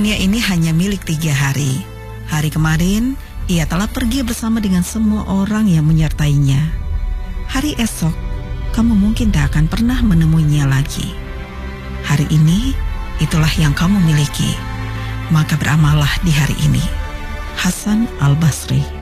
Dunia ini hanya milik 3 hari. Hari kemarin, ia telah pergi bersama dengan semua orang yang menyertainya. Hari esok, kamu mungkin tak akan pernah menemuinya lagi. Hari ini, itulah yang kamu miliki. Maka beramallah di hari ini. Hasan Al-Basri.